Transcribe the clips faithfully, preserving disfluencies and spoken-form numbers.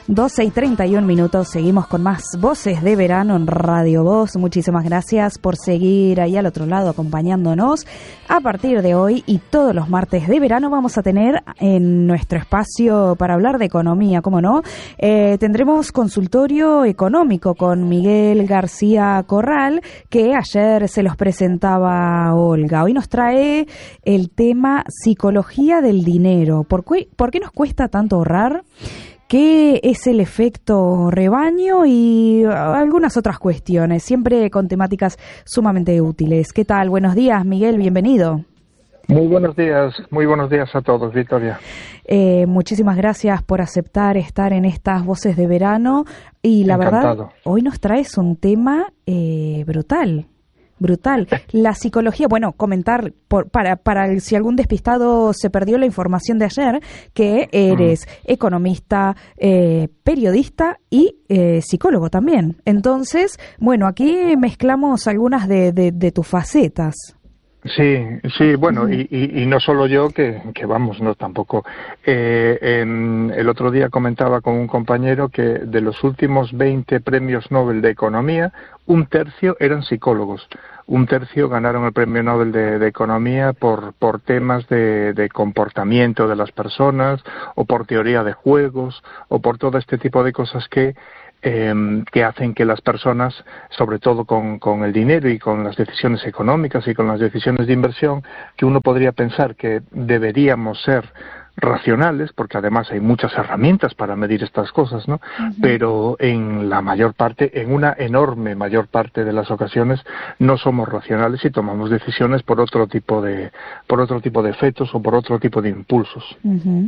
doce y treinta y un minutos, seguimos con más Voces de Verano en Radio Voz. Muchísimas gracias por seguir ahí al otro lado acompañándonos. A partir de hoy y todos los martes de verano vamos a tener en nuestro espacio para hablar de economía, ¿cómo no? Eh, tendremos consultorio económico con Miguel García Corral, que ayer se los presentaba Olga. Hoy nos trae el tema psicología del dinero. ¿Por qué, por qué nos cuesta tanto ahorrar? ¿Qué es el efecto rebaño? Y algunas otras cuestiones, siempre con temáticas sumamente útiles. ¿Qué tal? Buenos días, Miguel, bienvenido. Muy buenos días, muy buenos días a todos, Victoria. Eh, muchísimas gracias por aceptar estar en estas Voces de Verano. Y la Encantado. verdad, hoy nos traes un tema eh, brutal. Brutal. La psicología, bueno, comentar por, para para el, si algún despistado se perdió la información de ayer, que eres mm. economista, eh, periodista y eh, psicólogo también. Entonces, bueno, aquí mezclamos algunas de, de, de tus facetas. Sí, sí, bueno, y, y, y no solo yo, que, que vamos, no tampoco. Eh, en, el otro día comentaba con un compañero que de los últimos veinte premios Nobel de Economía, un tercio eran psicólogos. Un tercio ganaron el premio Nobel de, de Economía por, por temas de, de comportamiento de las personas, o por teoría de juegos, o por todo este tipo de cosas que Eh, que hacen que las personas, sobre todo con, con el dinero y con las decisiones económicas y con las decisiones de inversión, que uno podría pensar que deberíamos ser racionales, porque además hay muchas herramientas para medir estas cosas, ¿no? Uh-huh. Pero en la mayor parte, en una enorme mayor parte de las ocasiones, no somos racionales y tomamos decisiones por otro tipo de, por otro tipo de efectos o por otro tipo de impulsos. Uh-huh.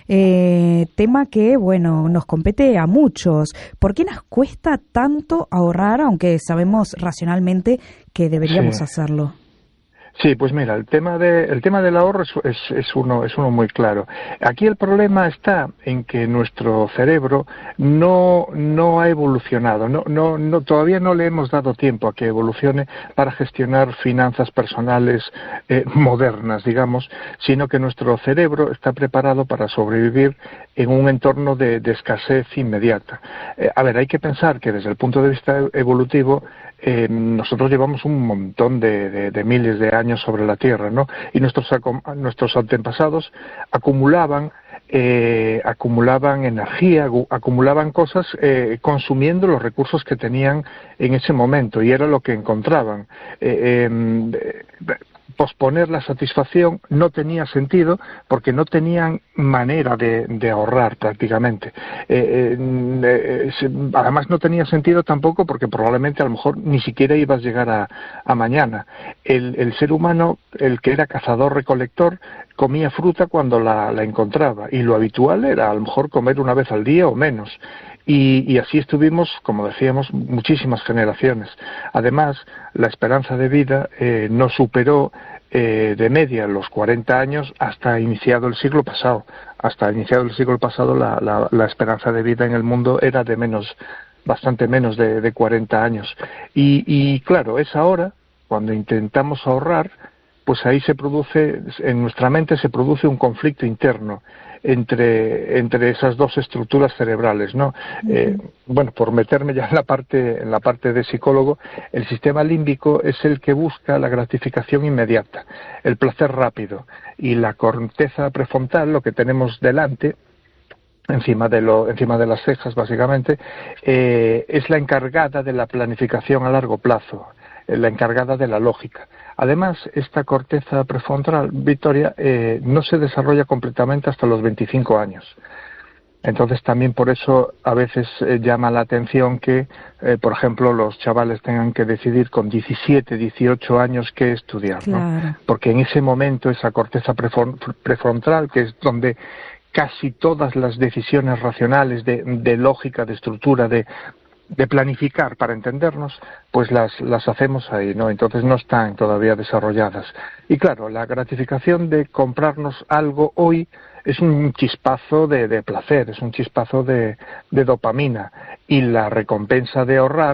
Eh, tema que, bueno, nos compete a muchos. ¿Por qué nos cuesta tanto ahorrar, aunque sabemos racionalmente que deberíamos sí. hacerlo? Sí, pues mira, el tema de el tema del ahorro es, es, es uno es uno muy claro. Aquí el problema está en que nuestro cerebro no no ha evolucionado, no no no todavía no le hemos dado tiempo a que evolucione para gestionar finanzas personales eh, modernas, digamos, sino que nuestro cerebro está preparado para sobrevivir en un entorno de, de escasez inmediata. Eh, a ver, hay que pensar que desde el punto de vista evolutivo Eh, nosotros llevamos un montón de, de, de miles de años sobre la Tierra, ¿no? Y nuestros nuestros antepasados acumulaban eh, acumulaban energía, acumulaban cosas eh, consumiendo los recursos que tenían en ese momento, y era lo que encontraban. Eh, eh, posponer la satisfacción no tenía sentido porque no tenían manera de, de ahorrar prácticamente. Eh, eh, eh, además no tenía sentido tampoco porque probablemente a lo mejor ni siquiera ibas a llegar a, a mañana. El, el ser humano, el que era cazador-recolector, comía fruta cuando la, la encontraba, y lo habitual era a lo mejor comer una vez al día o menos. Y, y así estuvimos, como decíamos, muchísimas generaciones. Además, la esperanza de vida eh, no superó eh, de media los cuarenta años hasta iniciado el siglo pasado. Hasta iniciado el siglo pasado la, la, la esperanza de vida en el mundo era de menos, bastante menos de, de cuarenta años. Y, y claro, es ahora, cuando intentamos ahorrar, pues ahí se produce, en nuestra mente se produce un conflicto interno entre entre esas dos estructuras cerebrales, ¿no? Uh-huh. Eh, bueno, por meterme ya en la parte en la parte de psicólogo, el sistema límbico es el que busca la gratificación inmediata, el placer rápido, y la corteza prefrontal, lo que tenemos delante, encima de lo encima de las cejas básicamente, eh, es la encargada de la planificación a largo plazo, la encargada de la lógica. Además, esta corteza prefrontal, Victoria, eh, no se desarrolla completamente hasta los veinticinco años. Entonces, también por eso a veces eh, llama la atención que, eh, por ejemplo, los chavales tengan que decidir con diecisiete, dieciocho años qué estudiar, ¿no? Claro. Porque en ese momento esa corteza prefrontal, que es donde casi todas las decisiones racionales de, de lógica, de estructura, de de planificar para entendernos, pues las las hacemos ahí, ¿no? Entonces no están todavía desarrolladas. Y claro, la gratificación de comprarnos algo hoy es un chispazo de, de placer, es un chispazo de, de dopamina, y la recompensa de ahorrar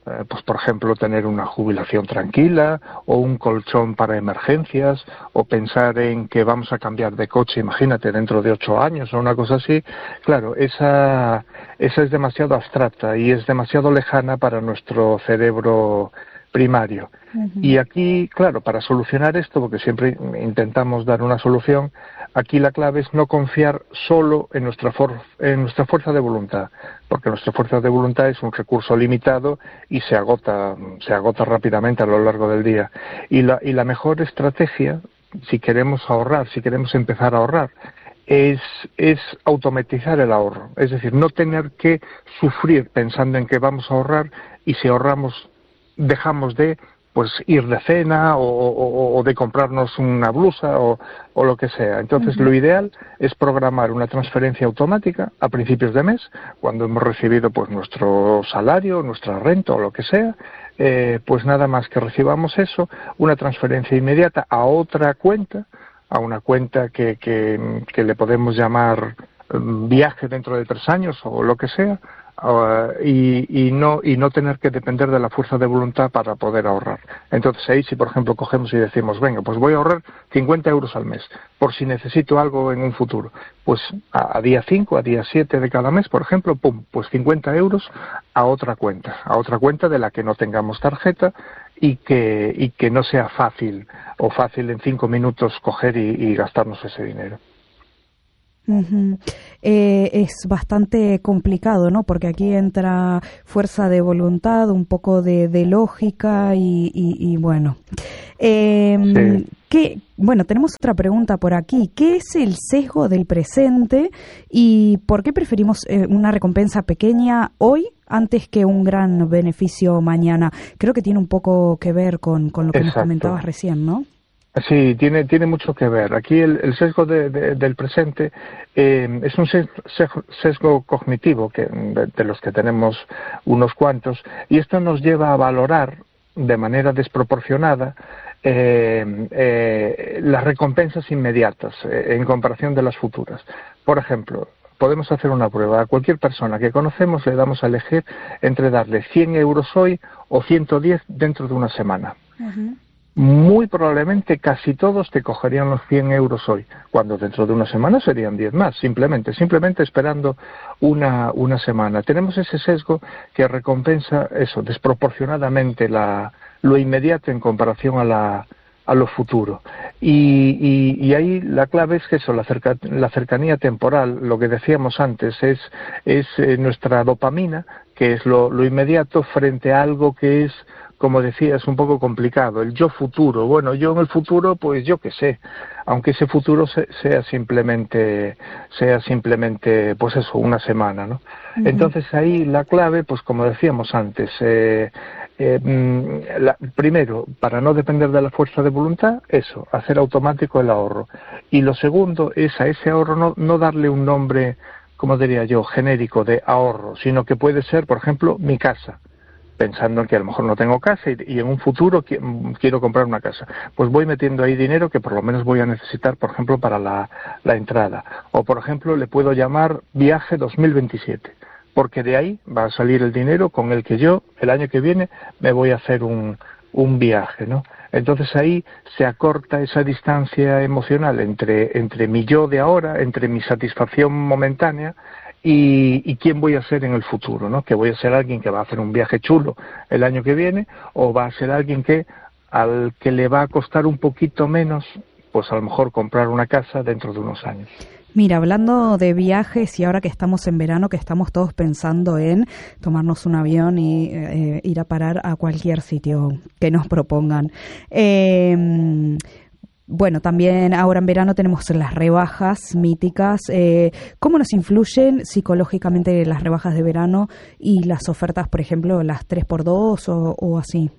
eh, pues por ejemplo tener una jubilación tranquila o un colchón para emergencias o pensar en que vamos a cambiar de coche, imagínate, dentro de ocho años o una cosa así. Claro, esa, esa es demasiado abstracta y es demasiado lejana para nuestro cerebro primario. Uh-huh. Y aquí, claro, para solucionar esto, porque siempre intentamos dar una solución, aquí la clave es no confiar solo en nuestra, for- en nuestra fuerza de voluntad, porque nuestra fuerza de voluntad es un recurso limitado y se agota, se agota rápidamente a lo largo del día. Y la, y la mejor estrategia, si queremos ahorrar, si queremos empezar a ahorrar, es, es automatizar el ahorro. Es decir, no tener que sufrir pensando en que vamos a ahorrar y si ahorramos dejamos de pues ir de cena o, o, o de comprarnos una blusa o, o lo que sea. Entonces, uh-huh. lo ideal es programar una transferencia automática a principios de mes, cuando hemos recibido pues nuestro salario, nuestra renta o lo que sea, eh, pues nada más que recibamos eso, una transferencia inmediata a otra cuenta, a una cuenta que, que, que le podemos llamar um, viaje dentro de tres años o lo que sea, Uh, y, y no y no tener que depender de la fuerza de voluntad para poder ahorrar. Entonces ahí si por ejemplo cogemos y decimos, venga, pues voy a ahorrar cincuenta euros al mes por si necesito algo en un futuro, pues a, a día cinco, a día siete de cada mes, por ejemplo, pum, pues cincuenta euros a otra cuenta, a otra cuenta de la que no tengamos tarjeta y que y que no sea fácil o fácil en cinco minutos coger y, y gastarnos ese dinero. Uh-huh. Eh, es bastante complicado, ¿no? Porque aquí entra fuerza de voluntad, un poco de, de lógica y, y, y bueno. Eh, sí. ¿qué, bueno, tenemos otra pregunta por aquí. ¿Qué es el sesgo del presente y por qué preferimos eh, una recompensa pequeña hoy antes que un gran beneficio mañana? Creo que tiene un poco que ver con, con lo que Exacto. nos comentabas recién, ¿no? Sí, tiene tiene mucho que ver. Aquí el, el sesgo de, de, del presente eh, es un sesgo, sesgo cognitivo que de, de los que tenemos unos cuantos y esto nos lleva a valorar de manera desproporcionada eh, eh, las recompensas inmediatas eh, en comparación de las futuras. Por ejemplo, podemos hacer una prueba. A cualquier persona que conocemos le damos a elegir entre darle cien euros hoy o ciento diez dentro de una semana. Uh-huh. Muy probablemente casi todos te cogerían los cien euros hoy, cuando dentro de una semana serían diez más, simplemente, simplemente esperando una, una semana. Tenemos ese sesgo que recompensa eso, desproporcionadamente la, lo inmediato en comparación a la, a lo futuro. Y, y, y ahí la clave es que eso, la, cerca, la cercanía temporal, lo que decíamos antes, es, es eh, nuestra dopamina, que es lo, lo inmediato frente a algo que es, como decía, es un poco complicado, el yo futuro. Bueno, yo en el futuro, pues yo qué sé, aunque ese futuro se, sea simplemente, sea simplemente, pues eso, una semana, ¿no? Uh-huh. Entonces ahí la clave, pues como decíamos antes, eh, eh, la, primero, para no depender de la fuerza de voluntad, eso, hacer automático el ahorro. Y lo segundo es a ese ahorro no, no darle un nombre, como diría yo, genérico de ahorro, sino que puede ser, por ejemplo, mi casa. Pensando en que a lo mejor no tengo casa y, y en un futuro qui- quiero comprar una casa. Pues voy metiendo ahí dinero que por lo menos voy a necesitar, por ejemplo, para la, la entrada. O, por ejemplo, le puedo llamar viaje dos mil veintisiete, porque de ahí va a salir el dinero con el que yo, el año que viene, me voy a hacer un, un viaje, ¿no? Entonces ahí se acorta esa distancia emocional entre, entre mi yo de ahora, entre mi satisfacción momentánea, Y, y quién voy a ser en el futuro, ¿no? Que voy a ser alguien que va a hacer un viaje chulo el año que viene o va a ser alguien que al que le va a costar un poquito menos, pues a lo mejor comprar una casa dentro de unos años. Mira, hablando de viajes y ahora que estamos en verano, que estamos todos pensando en tomarnos un avión y eh, ir a parar a cualquier sitio que nos propongan. Eh, Bueno, también ahora en verano tenemos las rebajas míticas. Eh, ¿Cómo nos influyen psicológicamente las rebajas de verano y las ofertas, por ejemplo, las tres por dos o, o así?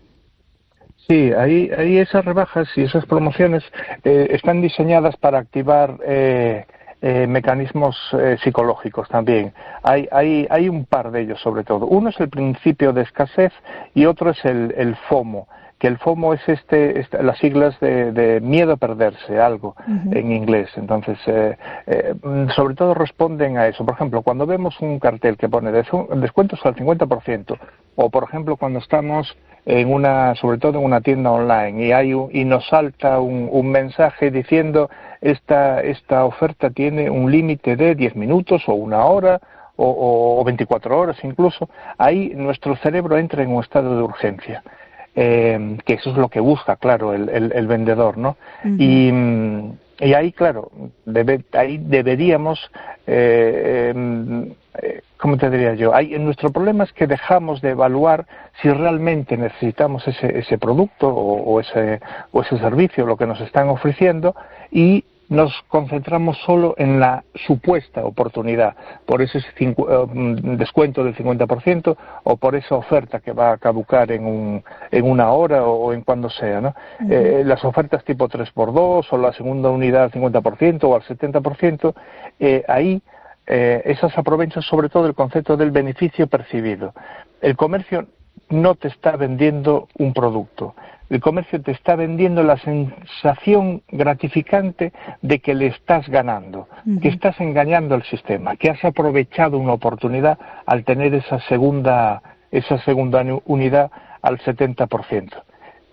Sí, ahí, ahí esas rebajas y esas promociones eh, están diseñadas para activar eh, eh, mecanismos eh, psicológicos también. Hay, hay, hay un par de ellos sobre todo. Uno es el principio de escasez y otro es el, el FOMO, que el FOMO es este, este las siglas de, de miedo a perderse algo uh-huh. en inglés. Entonces, eh, eh, sobre todo responden a eso. Por ejemplo, cuando vemos un cartel que pone descuentos al cincuenta por ciento, o por ejemplo cuando estamos en una, sobre todo en una tienda online y hay un, y nos salta un, un mensaje diciendo esta esta oferta tiene un límite de diez minutos o una hora o, o veinticuatro horas incluso, ahí nuestro cerebro entra en un estado de urgencia. Eh, que eso es lo que busca, claro, el, el, el vendedor, ¿no? Uh-huh. Y, y ahí, claro, debe, ahí deberíamos, eh, eh, ¿cómo te diría yo? Ahí, nuestro problema es que dejamos de evaluar si realmente necesitamos ese, ese producto o, o, ese, o ese servicio, lo que nos están ofreciendo, y nos concentramos solo en la supuesta oportunidad, por ese cincu- uh, descuento del cincuenta por ciento o por esa oferta que va a caducar en, un, en una hora o en cuando sea, ¿no? Uh-huh. Eh, las ofertas tipo tres por dos o la segunda unidad al cincuenta por ciento o al setenta por ciento, eh, ahí eh, esas aprovechan sobre todo el concepto del beneficio percibido. El comercio no te está vendiendo un producto. El comercio te está vendiendo la sensación gratificante de que le estás ganando, uh-huh. que estás engañando al sistema, que has aprovechado una oportunidad al tener esa segunda, esa segunda unidad al setenta por ciento.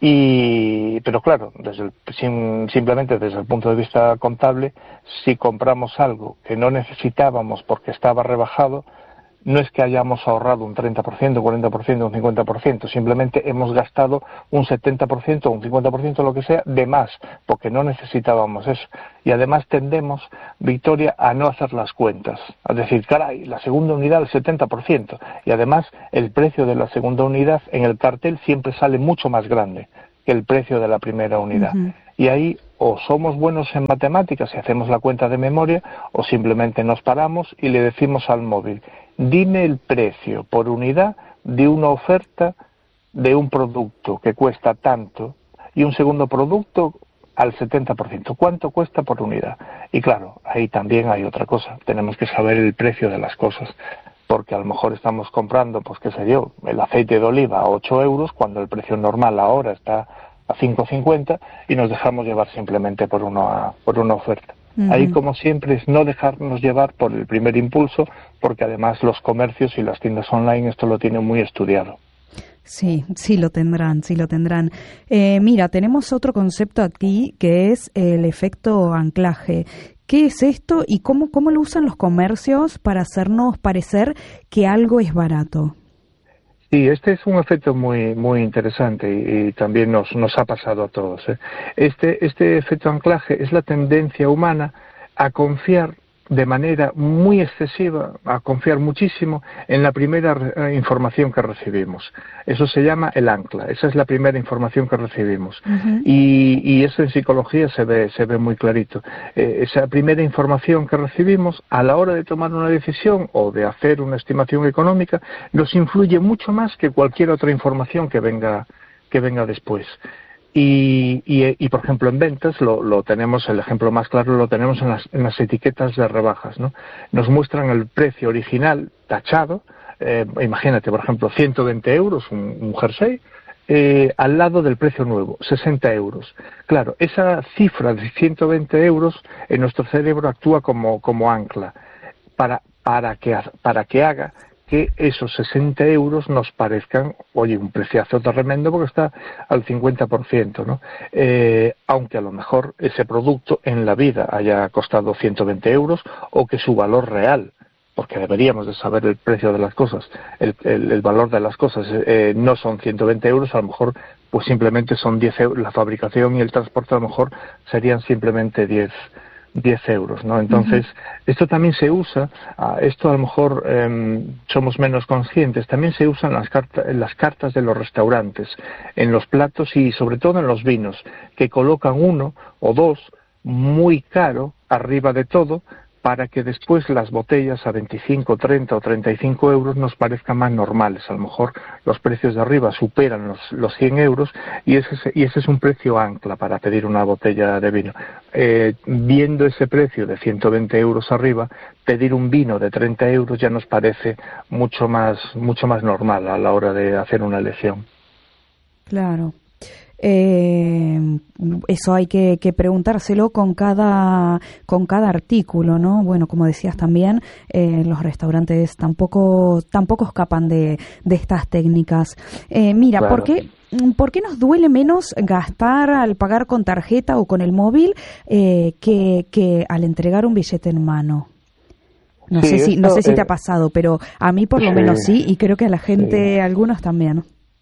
Y, pero claro, desde el, sim, simplemente desde el punto de vista contable, si compramos algo que no necesitábamos porque estaba rebajado, no es que hayamos ahorrado un treinta por ciento, un cuarenta por ciento, un cincuenta por ciento, simplemente hemos gastado un setenta por ciento, un cincuenta por ciento, lo que sea, de más, porque no necesitábamos eso. Y además tendemos, Victoria, a no hacer las cuentas, a decir, caray, la segunda unidad al setenta por ciento, y además el precio de la segunda unidad en el cartel siempre sale mucho más grande que el precio de la primera unidad. Uh-huh. Y ahí o somos buenos en matemáticas y hacemos la cuenta de memoria, o simplemente nos paramos y le decimos al móvil, dime el precio por unidad de una oferta de un producto que cuesta tanto y un segundo producto al setenta por ciento. ¿Cuánto cuesta por unidad? Y claro, ahí también hay otra cosa. Tenemos que saber el precio de las cosas. Porque a lo mejor estamos comprando, pues qué sé yo, el aceite de oliva a ocho euros cuando el precio normal ahora está a cinco cincuenta y nos dejamos llevar simplemente por una, por una oferta. Uh-huh. Ahí, como siempre, es no dejarnos llevar por el primer impulso, porque además los comercios y las tiendas online esto lo tienen muy estudiado. Sí, sí lo tendrán, sí lo tendrán. Eh, mira, tenemos otro concepto aquí que es el efecto anclaje. ¿Qué es esto y cómo, cómo lo usan los comercios para hacernos parecer que algo es barato? Sí, este es un efecto muy muy interesante y, y también nos nos ha pasado a todos, ¿eh? Este este efecto anclaje es la tendencia humana a confiar de manera muy excesiva, a confiar muchísimo en la primera información que recibimos. Eso se llama el ancla, esa es la primera información que recibimos. Uh-huh. Y, y eso en psicología se ve, se ve muy clarito. Eh, esa primera información que recibimos, a la hora de tomar una decisión o de hacer una estimación económica, nos influye mucho más que cualquier otra información que venga, que venga después. Y, y, y, por ejemplo, en ventas lo, lo tenemos, el ejemplo más claro lo tenemos en las, en las etiquetas de rebajas, ¿no? Nos muestran el precio original tachado, eh, imagínate, por ejemplo, ciento veinte euros, un, un jersey, eh, al lado del precio nuevo, sesenta euros. Claro, esa cifra de ciento veinte euros en nuestro cerebro actúa como, como ancla para, para, que, para que haga que esos sesenta euros nos parezcan, oye, un preciazo tremendo porque está al cincuenta por ciento, ¿no? Eh, aunque a lo mejor ese producto en la vida haya costado ciento veinte euros o que su valor real, porque deberíamos de saber el precio de las cosas, el, el, el valor de las cosas, eh, no son ciento veinte euros, a lo mejor pues simplemente son diez euros, la fabricación y el transporte a lo mejor serían simplemente diez euros, ¿no? Entonces, uh-huh. esto también se usa, uh, esto a lo mejor eh, somos menos conscientes, también se usa en las, carta, en las cartas de los restaurantes, en los platos y sobre todo en los vinos, que colocan uno o dos muy caro arriba de todo, para que después las botellas a veinticinco, treinta o treinta y cinco euros nos parezcan más normales. A lo mejor los precios de arriba superan los, los cien euros y ese, y ese es un precio ancla para pedir una botella de vino. Eh, viendo ese precio de ciento veinte euros arriba, pedir un vino de treinta euros ya nos parece mucho más, mucho más normal a la hora de hacer una elección. Claro. Eh, eso hay que, que preguntárselo con cada con cada artículo, ¿no? Bueno, como decías también, eh, los restaurantes tampoco tampoco escapan de, de estas técnicas. Eh, mira, Claro. ¿por qué, ¿por qué nos duele menos gastar al pagar con tarjeta o con el móvil eh, que, que al entregar un billete en mano? No Sí, sé si no esto, sé si te eh, ha pasado, pero a mí por lo sí, menos sí, y creo que a la gente, sí. algunos también.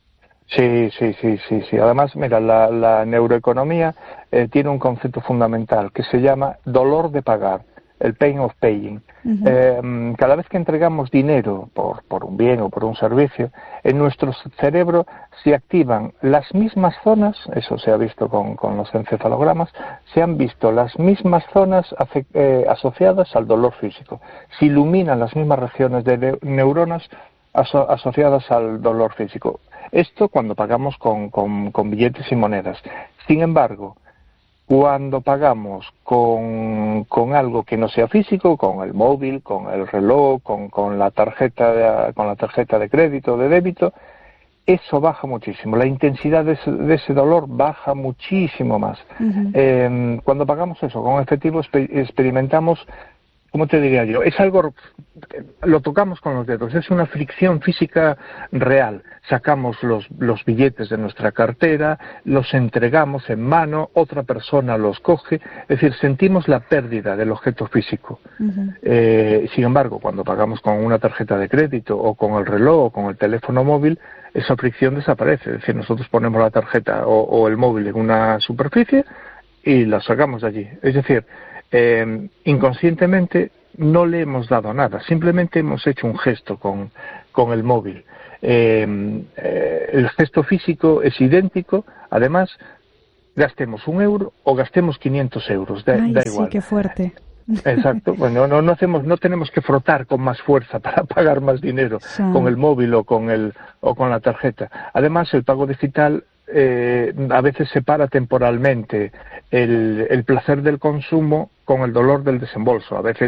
Sí, sí, sí, sí, sí. Además, mira, la, la neuroeconomía eh, tiene un concepto fundamental que se llama dolor de pagar, el pain of paying. Uh-huh. Eh, cada vez que entregamos dinero por, por un bien o por un servicio, en nuestro cerebro se activan las mismas zonas, eso se ha visto con, con los encefalogramas, se han visto las mismas zonas afe- eh, asociadas al dolor físico. Se iluminan las mismas regiones de ne- neuronas aso- asociadas al dolor físico. Esto cuando pagamos con, con, con billetes y monedas. Sin embargo, cuando pagamos con, con algo que no sea físico, con el móvil, con el reloj, con, con la tarjeta de, con la tarjeta de crédito o de débito, eso baja muchísimo. La intensidad de ese, de ese dolor baja muchísimo más. Uh-huh. Eh, cuando pagamos eso con efectivo, experimentamos, ¿cómo te diría yo? Es algo, lo tocamos con los dedos, es una fricción física real. Sacamos los, los billetes de nuestra cartera, los entregamos en mano, otra persona los coge, es decir, sentimos la pérdida del objeto físico. Uh-huh. Eh, sin embargo, cuando pagamos con una tarjeta de crédito o con el reloj o con el teléfono móvil, esa fricción desaparece. Es decir, nosotros ponemos la tarjeta o, o el móvil en una superficie y la sacamos de allí. Es decir, Eh, inconscientemente no le hemos dado nada, simplemente hemos hecho un gesto con, con el móvil. Eh, eh, el gesto físico es idéntico, además, gastemos un euro o gastemos quinientos euros, da, Ay, da sí, igual. Qué fuerte. Exacto, bueno, no, no hacemos, no tenemos que frotar con más fuerza para pagar más dinero sí. con el móvil o con el o con la tarjeta. Además, el pago digital eh, a veces separa temporalmente el, el placer del consumo con el dolor del desembolso. A veces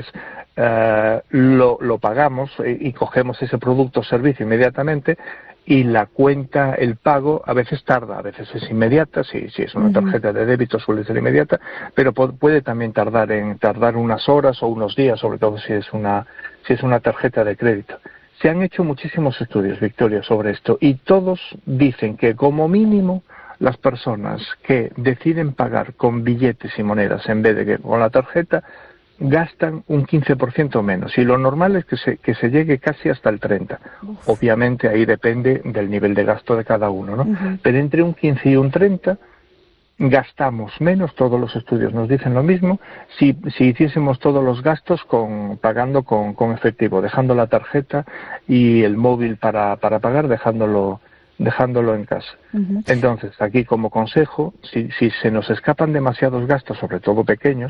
eh, lo, lo pagamos y, y cogemos ese producto o servicio inmediatamente, y la cuenta, el pago, a veces tarda, a veces es inmediata, si, si es una tarjeta de débito suele ser inmediata, pero puede también tardar en tardar unas horas o unos días, sobre todo si es una si es una tarjeta de crédito. Se han hecho muchísimos estudios, Victoria, sobre esto, y todos dicen que como mínimo las personas que deciden pagar con billetes y monedas en vez de que con la tarjeta gastan un quince por ciento menos, y lo normal es que se, que se llegue casi hasta el treinta por ciento. Uf. Obviamente ahí depende del nivel de gasto de cada uno, ¿no? Uh-huh. Pero entre un quince y un treinta gastamos menos, todos los estudios nos dicen lo mismo, si, si hiciésemos todos los gastos con, pagando con, con efectivo, dejando la tarjeta y el móvil para, para pagar, dejándolo dejándolo en casa. Uh-huh. Entonces, aquí como consejo, si, si se nos escapan demasiados gastos, sobre todo pequeños,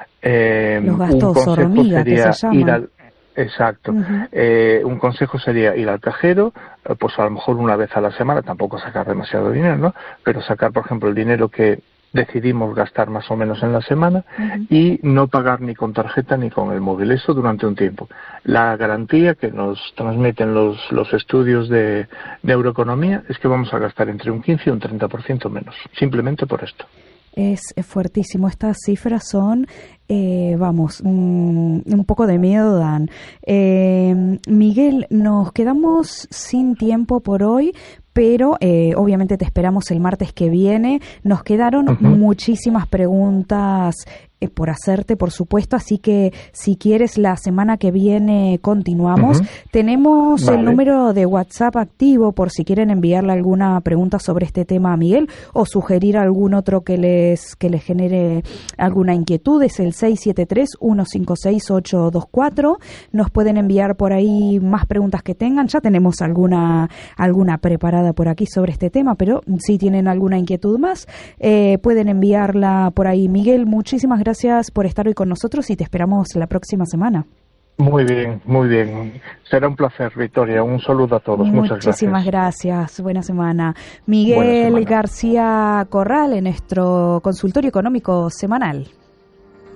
Eh, los gastos un consejo hormiga, sería que se llaman. ir al exacto uh-huh. eh, un consejo sería ir al cajero, eh, pues a lo mejor una vez a la semana, tampoco sacar demasiado dinero, ¿no? Pero sacar, por ejemplo, el dinero que decidimos gastar más o menos en la semana uh-huh. y no pagar ni con tarjeta ni con el móvil, eso durante un tiempo. La garantía que nos transmiten los, los estudios de neuroeconomía es que vamos a gastar entre un quince y un treinta por ciento menos, simplemente por esto. Es fuertísimo. Estas cifras son, eh, vamos, un, un poco de miedo dan. Eh, Miguel, nos quedamos sin tiempo por hoy, pero eh, obviamente te esperamos el martes que viene. Nos quedaron uh-huh. muchísimas preguntas eh, por hacerte, por supuesto, así que si quieres la semana que viene continuamos. Uh-huh. Tenemos vale. el número de WhatsApp activo por si quieren enviarle alguna pregunta sobre este tema a Miguel o sugerir algún otro que les que les genere alguna inquietud. Es el seis siete tres, uno cinco seis, ocho dos cuatro. Nos pueden enviar por ahí más preguntas que tengan. Ya tenemos alguna alguna preparada por aquí sobre este tema, pero si tienen alguna inquietud más, eh, pueden enviarla por ahí. Miguel, muchísimas gracias por estar hoy con nosotros y te esperamos la próxima semana. Muy bien, muy bien. Será un placer, Victoria. Un saludo a todos. Muchas gracias. Muchísimas gracias. Buena semana. Miguel Buena semana. García Corral, en nuestro consultorio económico semanal.